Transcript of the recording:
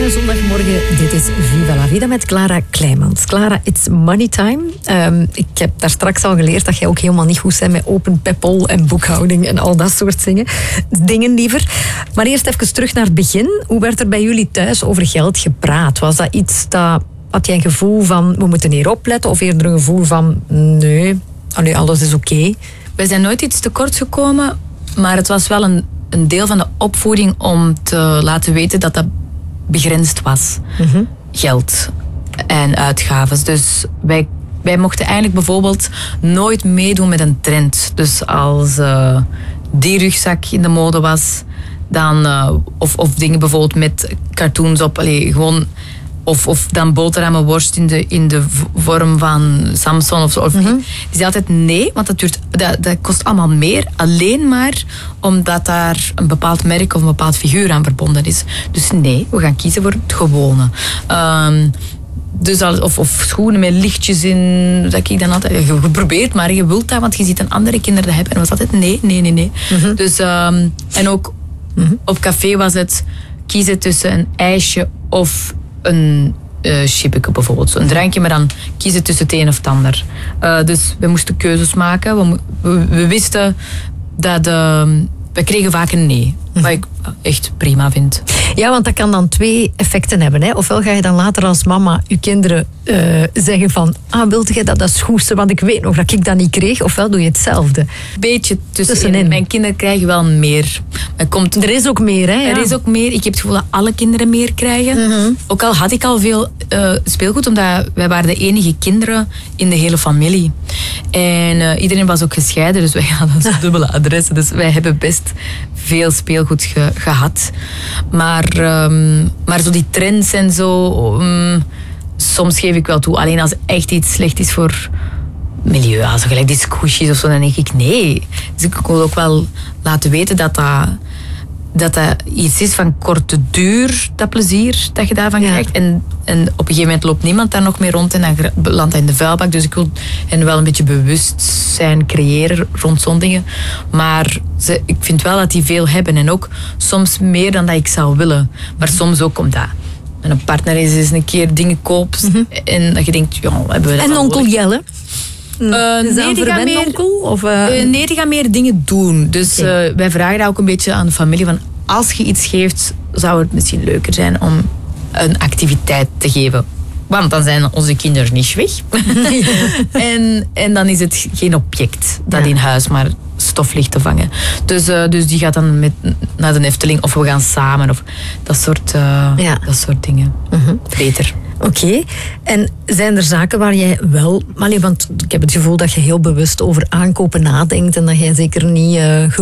fijne zondagmorgen. Dit is Viva la Vida met Clara Kleimans. Clara, it's money time. Ik heb daar straks al geleerd dat jij ook helemaal niet goed bent met open peppol en boekhouding en al dat soort dingen liever. Maar eerst even terug naar het begin. Hoe werd er bij jullie thuis over geld gepraat? Was dat iets dat... Had jij een gevoel van, we moeten hier opletten? Of eerder een gevoel van, nee, alles is oké? Wij zijn nooit iets tekort gekomen, maar het was wel een deel van de opvoeding om te laten weten dat dat begrensd was. Mm-hmm. Geld en uitgaven. Dus wij mochten eigenlijk bijvoorbeeld nooit meedoen met een trend. Dus als die rugzak in de mode was, dan, of dingen bijvoorbeeld met cartoons op, gewoon... Of dan boterhammenworst in de vorm van Samson of zo. Mm-hmm. Die zei altijd nee, want dat kost allemaal meer. Alleen maar omdat daar een bepaald merk of een bepaald figuur aan verbonden is. Dus nee, we gaan kiezen voor het gewone. Dus of schoenen met lichtjes in, dat ik dan altijd... Je probeert maar, je wilt dat, want je ziet een andere kinderen dat hebben. En was altijd nee. Mm-hmm. Dus, en ook op café was het kiezen tussen een ijsje of een chippeke bijvoorbeeld. Een drankje, maar dan kiezen tussen het een of het ander. Dus we moesten keuzes maken. We wisten dat... we kregen vaak een nee. Wat ik echt prima vind. Ja, want dat kan dan twee effecten hebben. Hè? Ofwel ga je dan later als mama je kinderen zeggen van... wilde jij dat is goed, want ik weet nog dat ik dat niet kreeg. Ofwel doe je hetzelfde. Beetje tussenin. Mijn kinderen krijgen wel meer. Er is ook meer, hè? Ja. Er is ook meer. Ik heb het gevoel dat alle kinderen meer krijgen. Mm-hmm. Ook al had ik al veel speelgoed, omdat wij waren de enige kinderen in de hele familie. En iedereen was ook gescheiden, dus wij hadden zo'n dubbele adressen. Dus wij hebben best veel speelgoed gehad. Maar zo die trends en zo... soms geef ik wel toe. Alleen als echt iets slecht is voor milieu, als gelijk die squishies of zo, dan denk ik nee. Dus ik wil ook wel laten weten dat iets is van korte duur, dat plezier dat je daarvan krijgt. En op een gegeven moment loopt niemand daar nog mee rond en dan landt hij in de vuilbak. Dus ik wil hen wel een beetje bewustzijn creëren rond zo'n dingen. Maar ik vind wel dat die veel hebben. En ook soms meer dan dat ik zou willen. Maar soms ook omdat een partner eens een keer dingen koopt. Mm-hmm. En dat je denkt, ja, hebben we dat. En onkel Jelle? Nee, die gaan meer dingen doen. Dus wij vragen dat ook een beetje aan de familie. Van, als je iets geeft, zou het misschien leuker zijn om een activiteit te geven. Want dan zijn onze kinderen niet weg. en dan is het geen object dat in huis maar stof ligt te vangen. Dus die gaat dan naar de Efteling of we gaan samen. Of dat soort dingen. Mm-hmm. Beter. Oké. En zijn er zaken waar jij wel... want ik heb het gevoel dat je heel bewust over aankopen nadenkt en dat jij zeker niet...